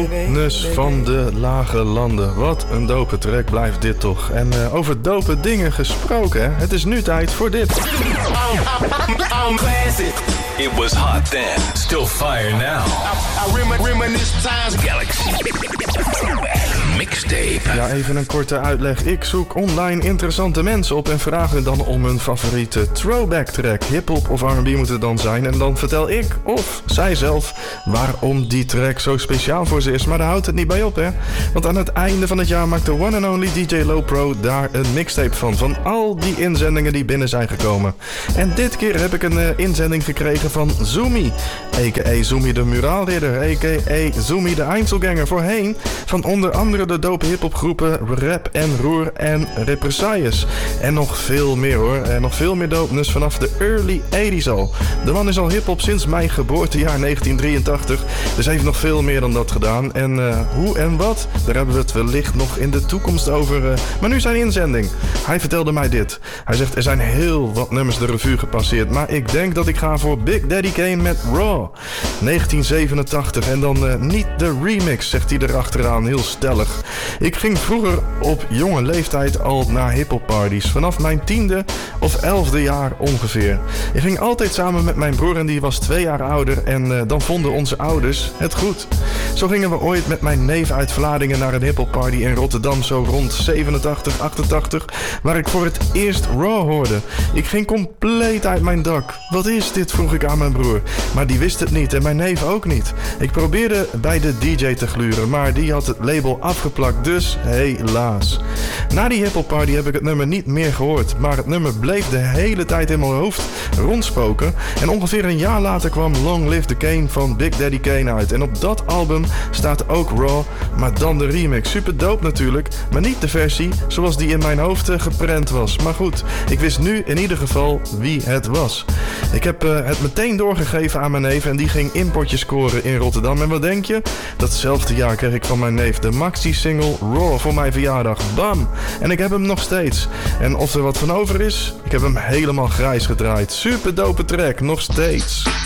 Nus van de lage landen. Wat een dope track blijft dit toch. En over dope dingen gesproken, hè? Het is nu tijd voor dit. I'm classic. It was hot then, still fire now. I reminisce times. Galaxy Mixtape. Ja, even een korte uitleg. Ik zoek online interessante mensen op en vraag hun dan om hun favoriete throwback track. Hip-hop of R&B moet het dan zijn. En dan vertel ik of zij zelf waarom die track zo speciaal voor ze is. Maar daar houdt het niet bij op, hè. Want aan het einde van het jaar maakt de one and only DJ Lowpro daar een mixtape van al die inzendingen die binnen zijn gekomen. En dit keer heb ik een inzending gekregen van Zoomy, a.k.a. Zoomy de Muraalridder, a.k.a. Zoomy de Einzelganger, voorheen van onder andere de dope hiphopgroepen Rap en Roer en Represailles. En nog veel meer hoor, en nog veel meer dopeness vanaf de early 80s al. De man is al hiphop sinds mijn geboortejaar 1983, dus heeft nog veel meer dan dat gedaan. En hoe en wat, daar hebben we het wellicht nog in de toekomst over. Maar nu zijn inzending. Hij vertelde mij dit. Hij zegt, er zijn heel wat nummers de revue gepasseerd, maar ik denk dat ik ga voor Big Daddy Kane met Raw 1987 en dan niet de remix, zegt hij erachteraan, heel stellig. Ik ging vroeger op jonge leeftijd al naar hiphopparties, vanaf mijn 10e of 11e jaar ongeveer. Ik ging altijd samen met mijn broer en die was 2 jaar ouder en dan vonden onze ouders het goed. Zo gingen we ooit met mijn neef uit Vlaardingen naar een hiphopparty in Rotterdam, zo rond 87, 88, waar ik voor het eerst Raw hoorde. Ik ging compleet uit mijn dak. Wat is dit, vroeg ik aan mijn broer. Maar die wist het niet en mijn neef ook niet. Ik probeerde bij de DJ te gluren, maar die had het label afgeplakt, dus helaas. Na die hiphopparty heb ik het nummer niet meer gehoord, maar het nummer bleef de hele tijd in mijn hoofd rondspoken. En ongeveer een jaar later kwam Long Live the Kane van Big Daddy Kane uit. En op dat album staat ook Raw, maar dan de remix. Super dope natuurlijk, maar niet de versie zoals die in mijn hoofd geprent was. Maar goed, ik wist nu in ieder geval wie het was. Ik heb het meteen doorgegeven aan mijn neef en die ging importjes scoren in Rotterdam. En wat denk je? Datzelfde jaar kreeg ik van mijn neef de maxi-single Raw voor mijn verjaardag. Bam! En ik heb hem nog steeds. En of er wat van over is? Ik heb hem helemaal grijs gedraaid. Super dope track, nog steeds.